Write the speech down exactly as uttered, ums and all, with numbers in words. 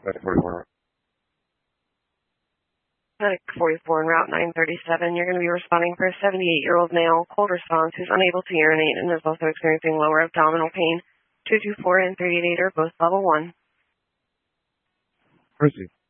Medic forty-four. Medic forty-four en route nine thirty-seven. You're going to be responding for a seventy-eight-year-old male, cold response, who's unable to urinate and is also experiencing lower abdominal pain. two two four and three eight eight are both level one. Proceed.